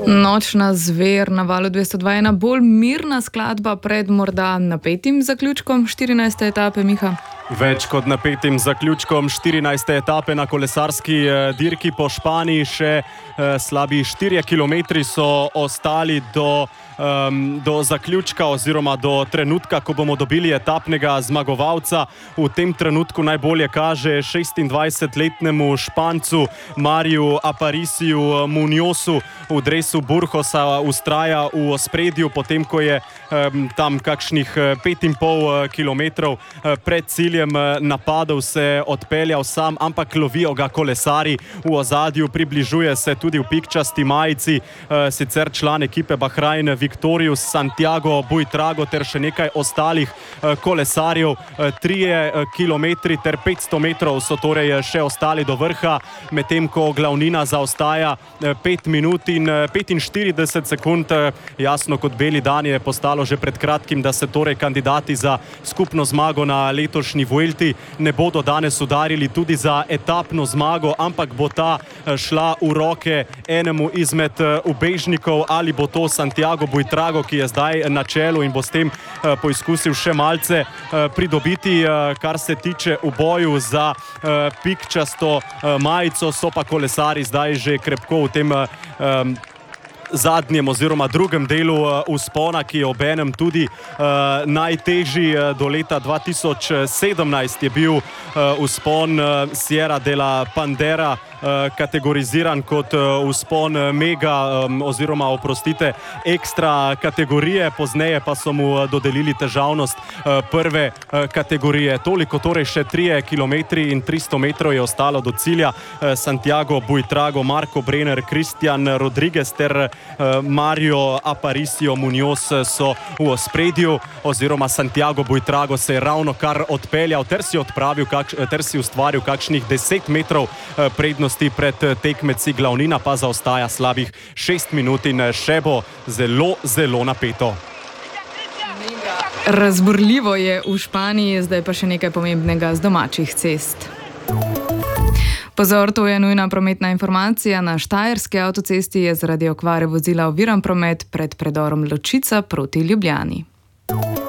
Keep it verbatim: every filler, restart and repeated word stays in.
Nočna zver na valu dvesto dva je ena bolj mirna skladba pred morda napetim zaključkom štirinajste etape, Miha. Več kot napetim zaključkom štirinajste etape na kolesarski dirki po Španiji, še slabi štirje kilometri so ostali do, um, do zaključka oziroma do trenutka, ko bomo dobili etapnega zmagovalca. V tem trenutku najbolje kaže šestindvajsetletnemu Špancu Mariju Apariciju Muñozu v dresu Burgosa ustraja v ospredju, potem ko je um, tam kakšnih pet in pol kilometrov pred ciljem napadov se odpeljal sam, ampak lovijo ga kolesari v ozadju, približuje se tudi v pikčasti majici sicer član ekipe Bahrain Victorious Santiago Buitrago ter še nekaj ostalih kolesarjev. Trije kilometri ter petsto metrov so torej še ostali do vrha, medtem ko glavnina zaostaja pet minut in petinštirideset sekund. Jasno kot beli dan je postalo že pred kratkim, da se torej kandidati za skupno zmago na letošnji Vuelti ne bodo danes udarili tudi za etapno zmago, ampak bo ta šla v roke enemu izmed ubežnikov, ali bo to Santiago Buitrago, ki je zdaj na čelu in bo s tem poizkusil še malce pridobiti. Kar se tiče v boju za pikčasto majico, so pa kolesari zdaj že krepko v tem zadnjem oziroma drugem delu vzpona, ki je obenem tudi uh, najtežji. Do leta dva tisoč sedemnajst je bil uh, vzpon uh, Sierra de la Pandera uh, kategoriziran kot uh, vzpon mega um, oziroma oprostite ekstra kategorije, pozneje pa so mu dodelili težavnost uh, prve uh, kategorije. Toliko torej, še trije kilometri in tristo metrov je ostalo do cilja. uh, Santiago Buitrago, Marco Brenner, Christian Rodriguez ter Mario Aparicio Muñoz so v ospredju, oziroma Santiago Buitrago se je ravno kar odpeljal ter si odpravil, kak, ter si ustvaril kakšnih deset metrov prednosti pred tekmeci, glavnina pa zaostaja slabih šest minut in še bo zelo, zelo napeto. Razburljivo je v Španiji, zdaj pa še nekaj pomembnega z domačih cest. Pozor, to je nujna prometna informacija. Na štajerski avtocesti je zaradi okvare vozila oviran promet pred predorom Ločica proti Ljubljani.